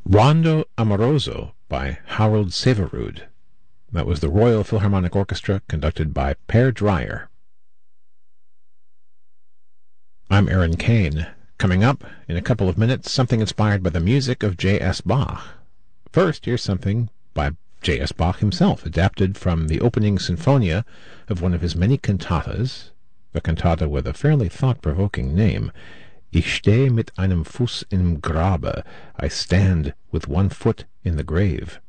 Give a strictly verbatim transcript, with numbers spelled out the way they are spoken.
Rondo Amoroso by Harold Severud. That was the Royal Philharmonic Orchestra, conducted by Per Dreyer. I'm Aaron Kane. Coming up in a couple of minutes, something inspired by the music of J S. Bach. First, here's something by J S. Bach himself, adapted from the opening sinfonia of one of his many cantatas, a cantata with a fairly thought-provoking name, Ich stehe mit einem Fuß im Grabe, I stand with one foot in the grave.